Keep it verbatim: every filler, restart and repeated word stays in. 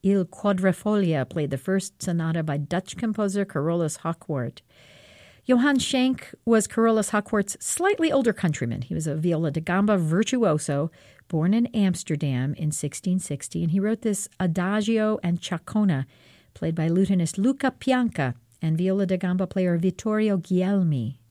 Il Quadrifoglio played the first sonata by Dutch composer Carolus Hauckwoert. Johann Schenk was Carolus Hauckwoert's slightly older countryman. He was a viola da gamba virtuoso, born in Amsterdam in sixteen sixty, and he wrote this Adagio and Ciaccona, played by lutenist Luca Pianca and viola da gamba player Vittorio Guglielmi.